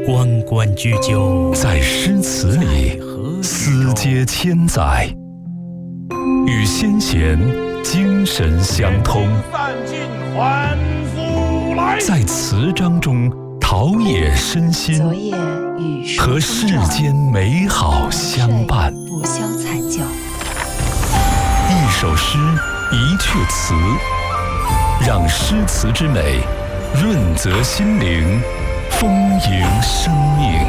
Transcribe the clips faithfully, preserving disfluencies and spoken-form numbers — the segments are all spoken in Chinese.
关关雎鸠， 在诗词里思接千载，与先贤精神相通，在词章中陶冶身心，和世间美好相伴。 不消残酒， 一首诗，一阙词，让诗词之美润泽心灵，丰盈生命。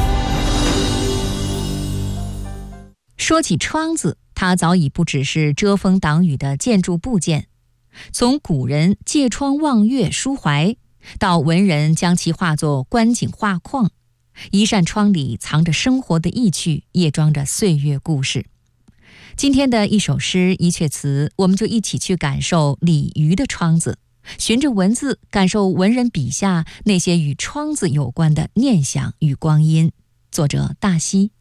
说起窗子，它早已不只是遮风挡雨的建筑部件。从古人借窗望月抒怀，到文人将其化作观景画框，一扇窗里藏着生活的意趣，也装着岁月故事。今天的一首诗一阙词，我们就一起去感受李渔的窗子，循着文字感受文人笔下那些与窗子有关的念想与光阴。作者大西。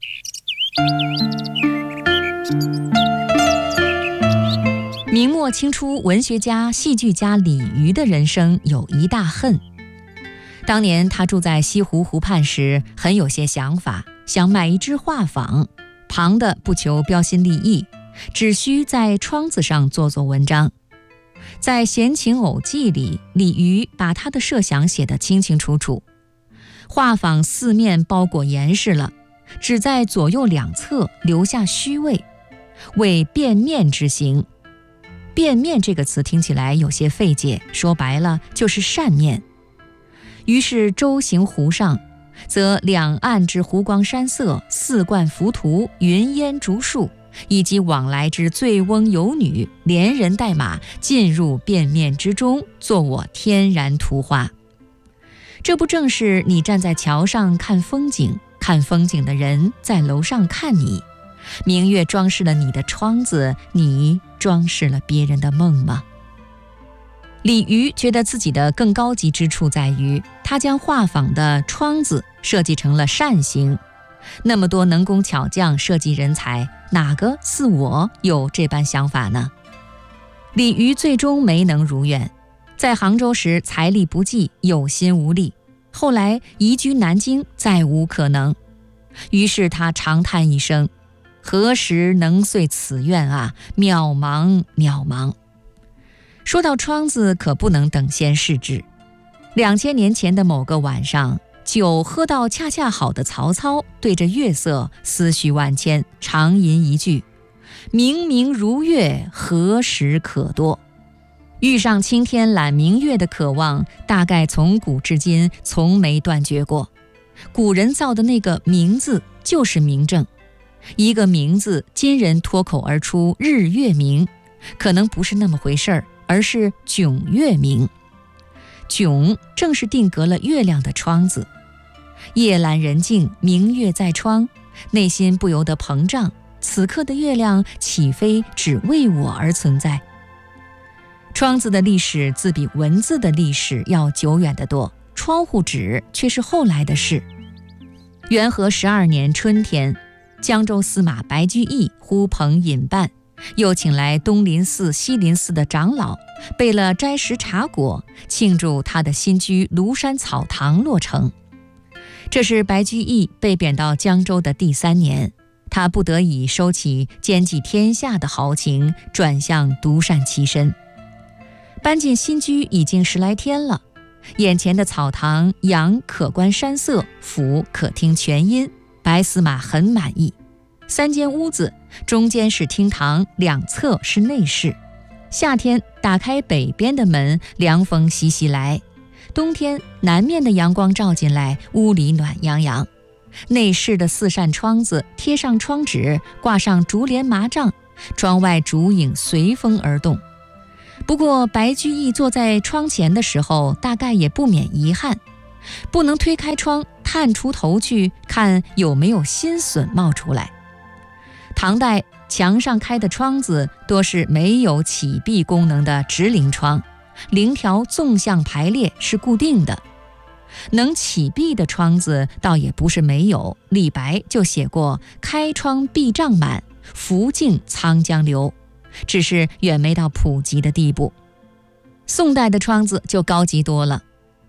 明末清初文学家、戏剧家李渔的人生有一大恨。当年他住在西湖湖畔时，很有些想法，想买一只画舫，旁的不求标新立异，只需在窗子上做做文章。在《闲情偶记》里，李渔把他的设想写得清清楚楚。画舫四面包裹严实了，只在左右两侧留下虚位，为变面之形。变面这个词听起来有些费解，说白了就是扇面。于是舟行湖上，则两岸之湖光山色、四冠浮屠、云烟竹树，以及往来之醉翁游女，连人带马进入变面之中，作我天然图画。这不正是你站在桥上看风景，看风景的人在楼上看你，明月装饰了你的窗子，你装饰了别人的梦吗？李渔觉得自己的更高级之处在于，他将画舫的窗子设计成了扇形。那么多能工巧匠、设计人才，哪个似我有这般想法呢？李渔最终没能如愿，在杭州时财力不济，有心无力，后来移居南京，再无可能。于是他长叹一声，何时能遂此愿啊，渺茫渺茫。说到窗子，可不能等闲视之。两千年前的某个晚上，酒喝到恰恰好的曹操对着月色思绪万千，长吟一句：明明如月，何时可多？遇上青天揽明月的渴望，大概从古至今从没断绝过。古人造的那个明字就是明正，一个明字，今人脱口而出日月明，可能不是那么回事儿，而是迥月明。迥正是定格了月亮的窗子。夜阑人静，明月在窗，内心不由得膨胀，此刻的月亮岂非只为我而存在？窗子的历史自比文字的历史要久远得多，窗户纸却是后来的事。元和十二年春天，江州司马白居易呼朋引伴，又请来东林寺、西林寺的长老，备了斋食茶果，庆祝他的新居庐山草堂落成。这是白居易被贬到江州的第三年，他不得已收起兼济天下的豪情，转向独善其身。搬进新居已经十来天了，眼前的草堂，阳可观山色，俯可听泉音，白司马很满意。三间屋子，中间是厅堂，两侧是内室。夏天打开北边的门，凉风习习来；冬天南面的阳光照进来，屋里暖洋洋。内室的四扇窗子贴上窗纸，挂上竹帘麻帐，窗外竹影随风而动。不过白居易坐在窗前的时候，大概也不免遗憾，不能推开窗探出头去看有没有新笋冒出来。唐代墙上开的窗子多是没有启闭功能的直棂窗，棂条纵向排列是固定的。能启闭的窗子倒也不是没有，李白就写过开窗闭帐满，拂径沧江流，只是远没到普及的地步。宋代的窗子就高级多了，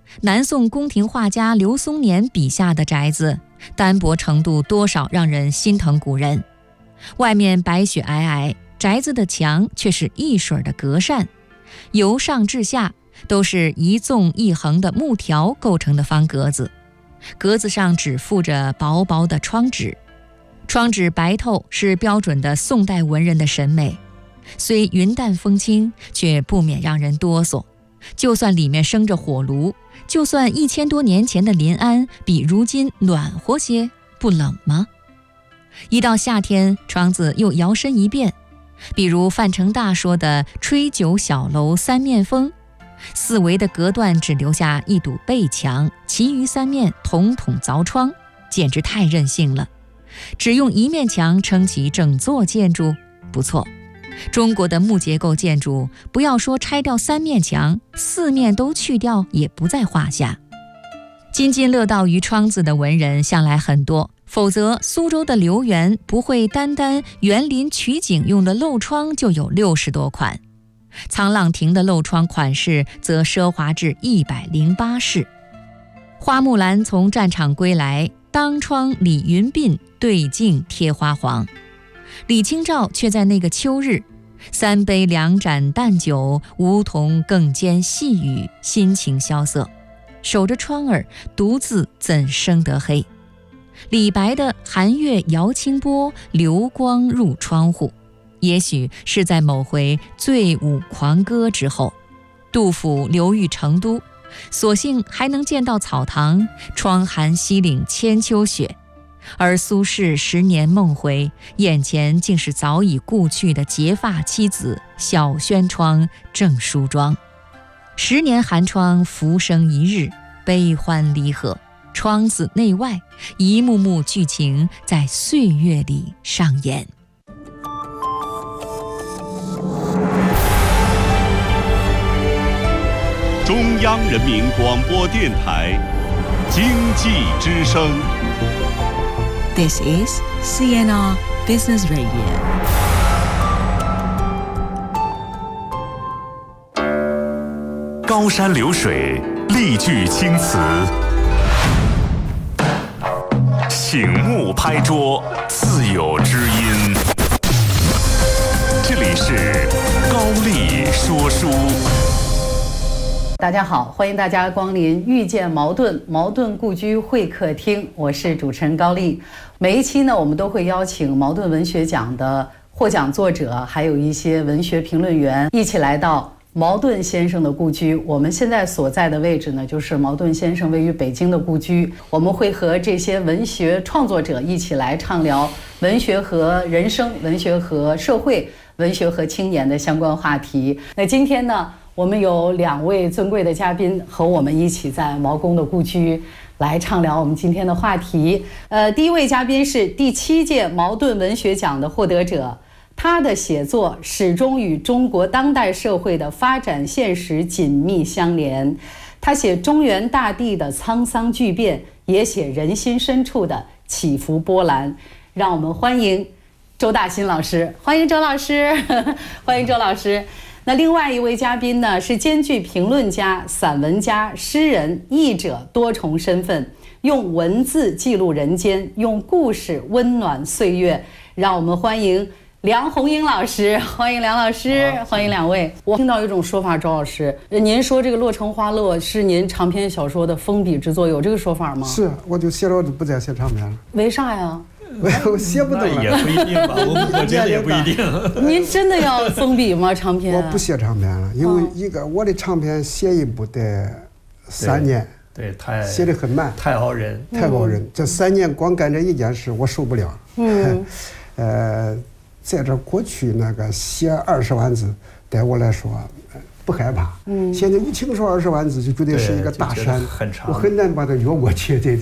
南宋宫廷画家刘松年笔下的宅子，单薄程度多少让人心疼古人。外面白雪皑皑，宅子的墙却是一水的隔扇，由上至下都是一纵一横的木条构成的方格子，格子上只附着薄薄的窗纸。窗纸白透是标准的宋代文人的审美，虽云淡风轻，却不免让人哆嗦。就算里面生着火炉，就算一千多年前的临安比如今暖和些，不冷吗？一到夏天，窗子又摇身一变，比如范成大说的吹酒小楼三面风，四围的隔断只留下一堵背墙，其余三面统统凿窗，简直太任性了。只用一面墙撑起整座建筑，不错。中国的木结构建筑，不要说拆掉三面墙，四面都去掉也不在话下。津津乐道于窗子的文人向来很多，否则苏州的留园不会单单园林取景用的漏窗就有六十多款，沧浪亭的漏窗款式则奢华至一百零八式。花木兰从战场归来，当窗理云鬓，对镜贴花黄。李清照却在那个秋日，三杯两盏淡酒，梧桐更兼细雨，心情萧瑟，守着窗儿，独自怎生得黑。李白的寒月摇清波，流光入窗户，也许是在某回醉舞狂歌之后。杜甫流寓成都，所幸还能见到草堂，窗含西岭千秋雪。而苏轼十年梦回，眼前竟是早已故去的结发妻子小轩窗正梳妆。十年寒窗浮生一日，悲欢离合，窗子内外一幕幕剧情在岁月里上演。 中央人民广播电台经济之声。 This is C N R Business Radio. 高山流水，丽句青词，醒目拍桌，自有知音。这里是高丽说书。 大家好，欢迎大家光临遇见茅盾茅盾故居会客厅，我是主持人高丽。每一期呢，我们都会邀请茅盾文学奖的获奖作者，还有一些文学评论员一起来到茅盾先生的故居。我们现在所在的位置呢，就是茅盾先生位于北京的故居。我们会和这些文学创作者一起来畅聊文学和人生、文学和社会、文学和青年的相关话题。那今天呢，我们有两位尊贵的嘉宾和我们一起在茅公的故居来畅聊我们今天的话题。呃，第一位嘉宾是第七届茅盾文学奖的获得者，他的写作始终与中国当代社会的发展现实紧密相连。他写中原大地的沧桑巨变，也写人心深处的起伏波澜。让我们欢迎周大新老师，欢迎周老师，欢迎周老师。那另外一位嘉宾呢，是兼具评论家、散文家、诗人、译者多重身份，用文字记录人间，用故事温暖岁月。让我们欢迎梁鸿英老师，欢迎梁老师，欢迎两位。我听到一种说法，周老师，您说这个《洛城花落》是您长篇小说的封笔之作，有这个说法吗？ 是，我就写了，我就不再写长篇了。 为啥呀？ 我写不动了。 也不一定吧，我我觉得也不一定。 您真的要封笔吗？长篇？ 我不写长篇了，因为一个我的长篇写一部得三年， 对，太写得很慢， 太熬人， 太熬人。这三年光干这一件事，我受不了。嗯，呃，在这过去那个写二十万字，对我来说不害怕。嗯，现在一听说二十万字，就觉得是一个大山， 很长， 我很难把它越过去。这